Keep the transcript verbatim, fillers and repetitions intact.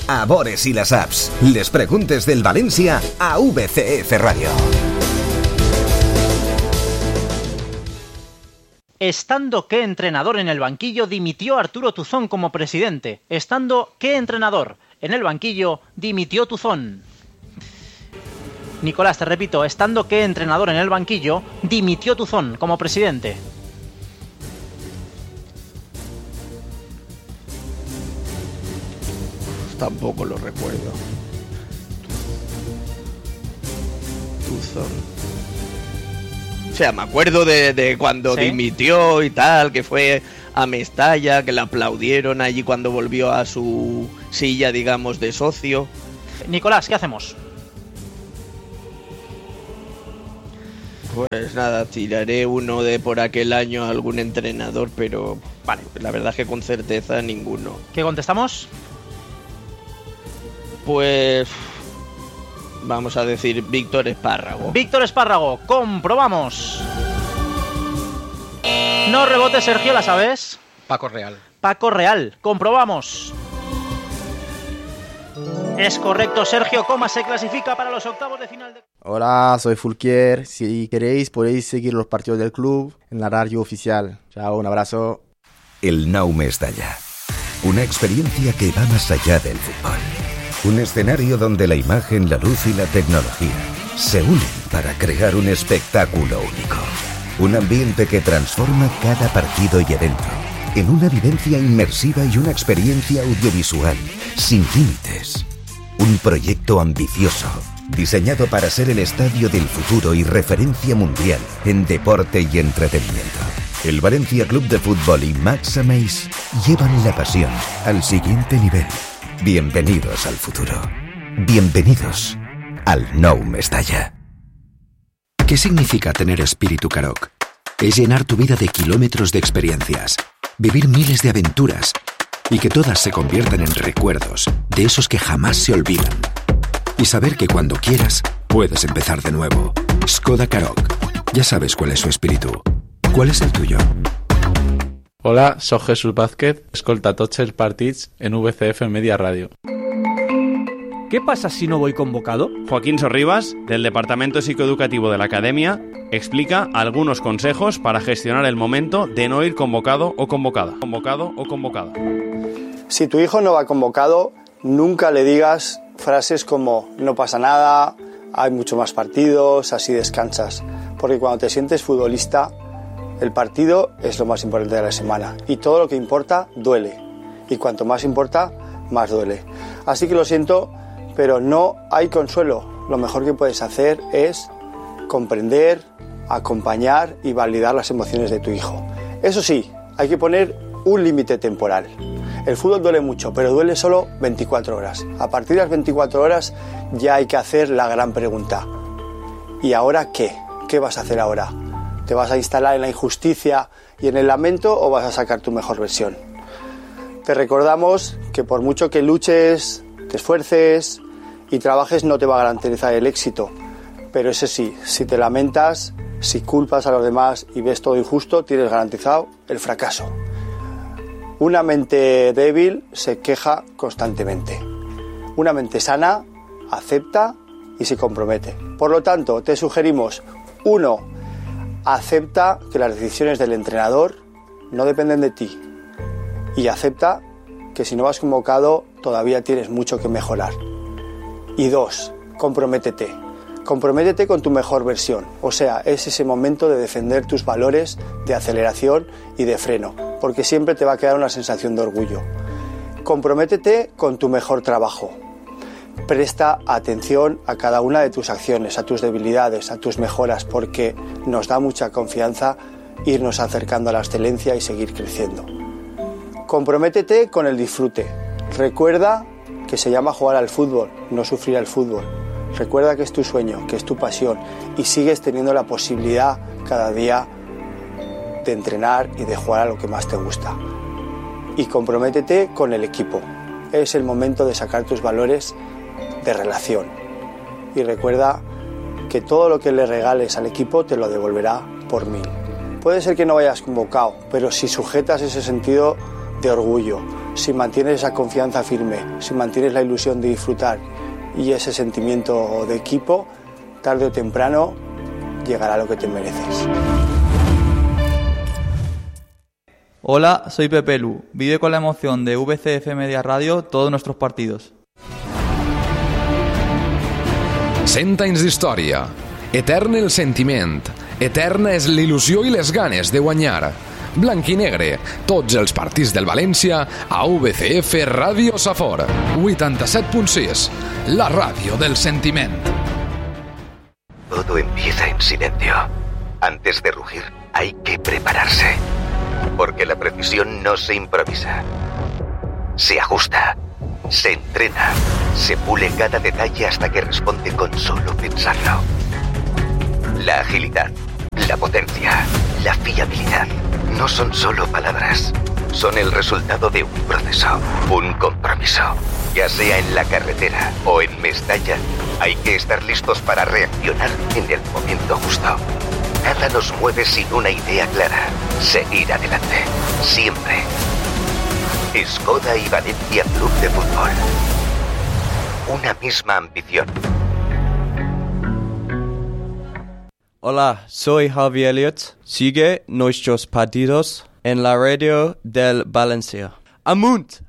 a Bores y las apps. Les preguntes del Valencia a V C F Radio. Estando qué entrenador en el banquillo dimitió Arturo Tuzón como presidente. Estando qué entrenador en el banquillo dimitió Tuzón. Nicolás, te repito, estando qué entrenador en el banquillo dimitió Tuzón como presidente. Tampoco lo recuerdo. Tuzón. O sea, me acuerdo de, de cuando ¿Sí? dimitió y tal, que fue a Mestalla, que le aplaudieron allí cuando volvió a su silla, digamos, de socio. Nicolás, ¿qué hacemos? Pues nada, tiraré uno de por aquel año a algún entrenador, pero vale, la verdad es que con certeza ninguno. ¿Qué contestamos? Pues vamos a decir Víctor Espárrago. Víctor Espárrago, comprobamos. No rebote, Sergio, ¿la sabes? Paco Real. Paco Real, comprobamos. Es correcto, Sergio Coma se clasifica para los octavos de final de... Hola, soy Fulquier. Si queréis podéis seguir los partidos del club en la radio oficial. Chao, un abrazo. El Nou Mestalla. Una experiencia que va más allá del fútbol. Un escenario donde la imagen, la luz y la tecnología se unen para crear un espectáculo único. Un ambiente que transforma cada partido y evento en una vivencia inmersiva y una experiencia audiovisual sin límites. Un proyecto ambicioso, diseñado para ser el estadio del futuro y referencia mundial en deporte y entretenimiento. El Valencia Club de Fútbol y Max Ameis llevan la pasión al siguiente nivel. Bienvenidos al futuro. Bienvenidos al Nou Mestalla. ¿Qué significa tener espíritu Karoq? Es llenar tu vida de kilómetros de experiencias, vivir miles de aventuras y que todas se conviertan en recuerdos de esos que jamás se olvidan. Y saber que cuando quieras, puedes empezar de nuevo. Skoda Karoq. Ya sabes cuál es su espíritu. ¿Cuál es el tuyo? Hola, soy Jesús Vázquez, escolta tots els partits en V C F Media Radio. ¿Qué pasa si no voy convocado? Joaquín Sorribas, del Departamento Psicoeducativo de la Academia, explica algunos consejos para gestionar el momento de no ir convocado o convocada. Convocado o convocada. Si tu hijo no va convocado, nunca le digas frases como no pasa nada, hay mucho más partidos, así descansas. Porque cuando te sientes futbolista, el partido es lo más importante de la semana y todo lo que importa duele. Y cuanto más importa, más duele. Así que lo siento, pero no hay consuelo. Lo mejor que puedes hacer es comprender, acompañar y validar las emociones de tu hijo. Eso sí, hay que poner un límite temporal. El fútbol duele mucho, pero duele solo veinticuatro horas. A partir de las veinticuatro horas ya hay que hacer la gran pregunta. ¿Y ahora qué? ¿Qué vas a hacer ahora? ¿Te vas a instalar en la injusticia y en el lamento o vas a sacar tu mejor versión? Te recordamos que por mucho que luches, te esfuerces y trabajes, no te va a garantizar el éxito. Pero eso sí, si te lamentas, si culpas a los demás y ves todo injusto, tienes garantizado el fracaso. Una mente débil se queja constantemente. Una mente sana acepta y se compromete. Por lo tanto, te sugerimos, uno, acepta que las decisiones del entrenador no dependen de ti. Y acepta que si no vas convocado todavía tienes mucho que mejorar. Y dos, comprométete. Comprométete con tu mejor versión. O sea, es ese momento de defender tus valores de aceleración y de freno, porque siempre te va a quedar una sensación de orgullo. Comprométete con tu mejor trabajo. Presta atención a cada una de tus acciones, a tus debilidades, a tus mejoras, porque nos da mucha confianza irnos acercando a la excelencia y seguir creciendo. Comprométete con el disfrute. Recuerda que se llama jugar al fútbol, no sufrir al fútbol. Recuerda que es tu sueño, que es tu pasión y sigues teniendo la posibilidad cada día de entrenar y de jugar a lo que más te gusta. Y comprométete con el equipo. Es el momento de sacar tus valores de relación. Y recuerda que todo lo que le regales al equipo te lo devolverá por mil. Puede ser que no vayas convocado, pero si sujetas ese sentido de orgullo, si mantienes esa confianza firme, si mantienes la ilusión de disfrutar y ese sentimiento de equipo, tarde o temprano llegará lo que te mereces. Hola, soy Pepe Lu. Vive con la emoción de V C F Media Radio todos nuestros partidos. cent anys d'història. Etern el sentiment. Eterna és l'il·lusió i les ganes de guanyar. Blanc i negre, tots els partits del València a V C F Ràdio Safor. vuitanta-set punt sis, la ràdio del sentiment. Todo empieza en silencio. Antes de rugir, hay que prepararse. Porque la precisión no se improvisa. Se ajusta, se entrena, se pule cada detalle hasta que responde con solo pensarlo. La agilidad, la potencia, la fiabilidad no son solo palabras. Son el resultado de un proceso, un compromiso. Ya sea en la carretera o en Mestalla, hay que estar listos para reaccionar en el momento justo. Nada nos mueve sin una idea clara. Seguir adelante. Siempre. Skoda y Valencia Club de Fútbol. Una misma ambición. Hola, soy Javi Elliott. Sigue nuestros partidos en la radio del Valencia. Amunt!